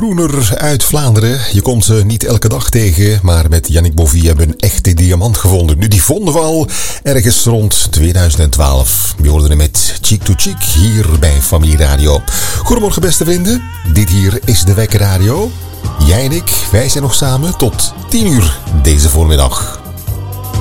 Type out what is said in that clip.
groener uit Vlaanderen. Je komt ze niet elke dag tegen, maar met Yannick Bovie hebben we een echte diamant gevonden. Nu, die vonden we al ergens rond 2012. We hoorden hem met Cheek to Cheek hier bij Familie Radio. Goedemorgen beste vrienden, dit hier is de Wekker Radio. Jij en ik, wij zijn nog samen tot 10 uur deze voormiddag.